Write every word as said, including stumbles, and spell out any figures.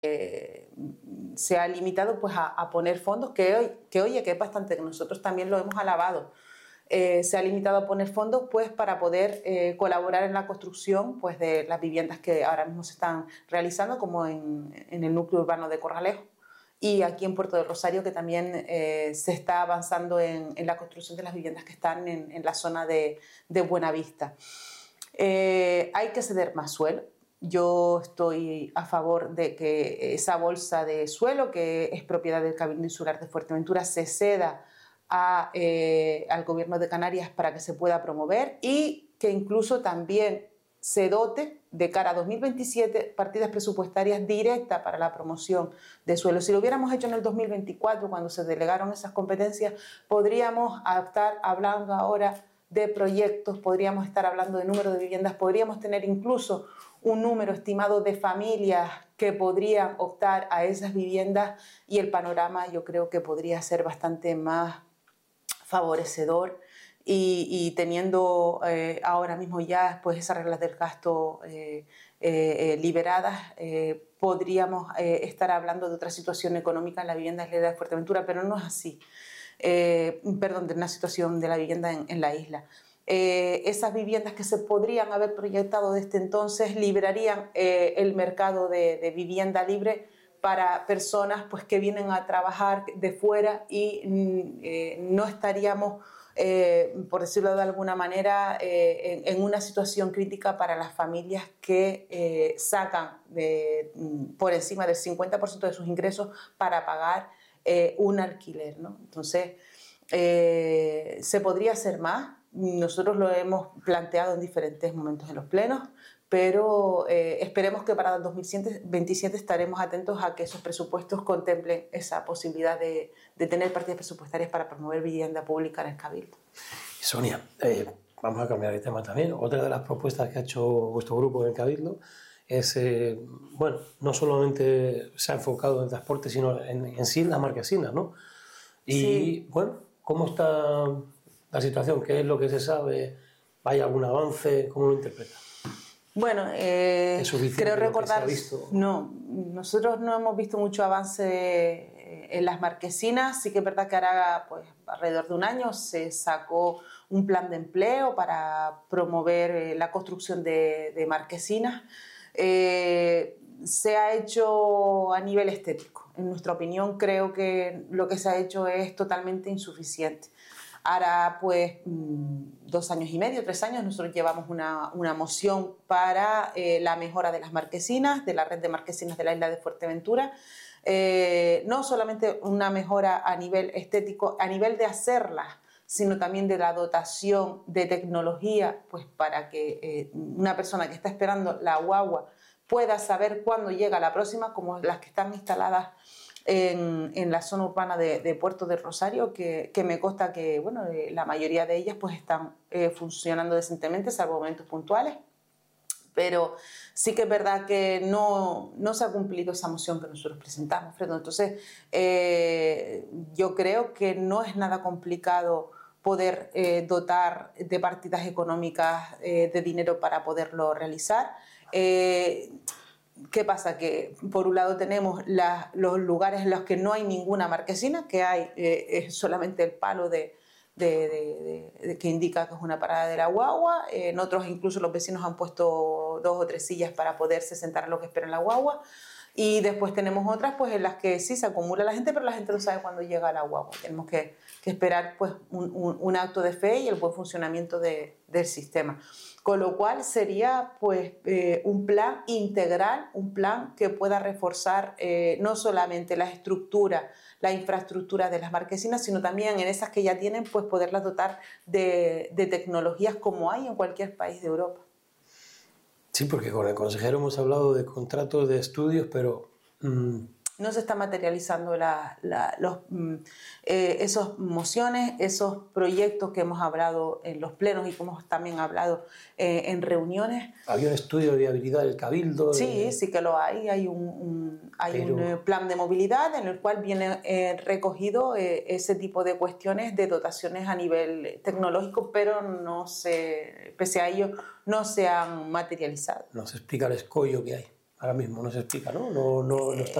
eh, se ha limitado pues, a, a poner fondos, que, que oye, que es bastante, que nosotros también lo hemos alabado. Eh, se ha limitado a poner fondos pues, para poder eh, colaborar en la construcción pues, de las viviendas que ahora mismo se están realizando, como en, en el núcleo urbano de Corralejo, y aquí en Puerto del Rosario, que también eh, se está avanzando en, en la construcción de las viviendas que están en, en la zona de, de Buenavista. Eh, hay que ceder más suelo. Yo estoy a favor de que esa bolsa de suelo, que es propiedad del Cabildo Insular de Fuerteventura, se ceda a, eh, al Gobierno de Canarias para que se pueda promover, y que incluso también se dote de cara a dos mil veintisiete partidas presupuestarias directas para la promoción de suelo. Si lo hubiéramos hecho en el dos mil veinticuatro, cuando se delegaron esas competencias, podríamos estar hablando ahora de proyectos, podríamos estar hablando de número de viviendas, podríamos tener incluso un número estimado de familias que podrían optar a esas viviendas, y el panorama yo creo que podría ser bastante más favorecedor, y, y teniendo eh, ahora mismo ya pues, esas reglas del gasto eh, eh, liberadas, eh, podríamos eh, estar hablando de otra situación económica en la vivienda en la isla de Fuerteventura, pero no es así. Eh, perdón, de una situación de la vivienda en, en la isla. Eh, esas viviendas que se podrían haber proyectado desde entonces liberarían eh, el mercado de, de vivienda libre para personas pues, que vienen a trabajar de fuera, y eh, no estaríamos, eh, por decirlo de alguna manera, eh, en, en una situación crítica para las familias que eh, sacan de, por encima del cincuenta por ciento de sus ingresos para pagar eh, un alquiler, ¿no? Entonces, eh, ¿se podría hacer más? Nosotros lo hemos planteado en diferentes momentos en los plenos, pero eh, esperemos que para el dos mil veintisiete estaremos atentos a que esos presupuestos contemplen esa posibilidad de, de tener partidas presupuestarias para promover vivienda pública en el Cabildo. Sonia, eh, vamos a cambiar de tema también. Otra de las propuestas que ha hecho vuestro grupo en el Cabildo es, eh, bueno, no solamente se ha enfocado en el transporte, sino en, en sí en las marquesinas, ¿no? Y, sí. Bueno, ¿cómo está la situación? ¿Qué es lo que se sabe? ¿Hay algún avance? ¿Cómo lo interpreta? Bueno, eh, creo recordar, no, nosotros no hemos visto mucho avance en las marquesinas. Sí que es verdad que ahora, pues, alrededor de un año se sacó un plan de empleo para promover la construcción de, de marquesinas. Eh, se ha hecho a nivel estético. En nuestra opinión, creo que lo que se ha hecho es totalmente insuficiente. Ahora, pues, dos años y medio, tres años, nosotros llevamos una, una moción para eh, la mejora de las marquesinas, de la red de marquesinas de la isla de Fuerteventura. Eh, no solamente una mejora a nivel estético, a nivel de hacerlas, sino también de la dotación de tecnología, pues para que eh, una persona que está esperando la guagua pueda saber cuándo llega la próxima, como las que están instaladas En, en la zona urbana de, de Puerto del Rosario, que, que me consta que bueno, eh, la mayoría de ellas pues, están eh, funcionando decentemente, salvo momentos puntuales, pero sí que es verdad que no, no se ha cumplido esa moción que nosotros presentamos, Fredo. Entonces, eh, yo creo que no es nada complicado poder eh, dotar de partidas económicas eh, de dinero para poderlo realizar. Eh, ¿Qué pasa? Que por un lado tenemos la, los lugares en los que no hay ninguna marquesina, que hay eh, es solamente el palo de, de, de, de, de, que indica que es una parada de la guagua. Eh, en otros incluso los vecinos han puesto dos o tres sillas para poderse sentar a lo que esperan la guagua. Y después tenemos otras pues, en las que sí se acumula la gente, pero la gente no sabe cuándo llega la guagua. Tenemos que, que esperar pues, un, un, un acto de fe y el buen funcionamiento de, del sistema. Con lo cual sería pues, eh, un plan integral, un plan que pueda reforzar eh, no solamente la estructura, la infraestructura de las marquesinas, sino también en esas que ya tienen, pues poderlas dotar de, de tecnologías como hay en cualquier país de Europa. Sí, porque con el consejero hemos hablado de contratos de estudios, pero mmm, no se está materializando la, la, los, eh, esas mociones, esos proyectos que hemos hablado en los plenos y que hemos también hablado eh, en reuniones. ¿Había un estudio de viabilidad del Cabildo? Sí, de... sí que lo hay. Hay un, un, hay Pero... un plan de movilidad en el cual viene eh, recogido eh, ese tipo de cuestiones de dotaciones a nivel tecnológico, pero no se, pese a ello no se han materializado. Nos explica el escollo que hay. ahora mismo no se explica, ¿no? No, no, no está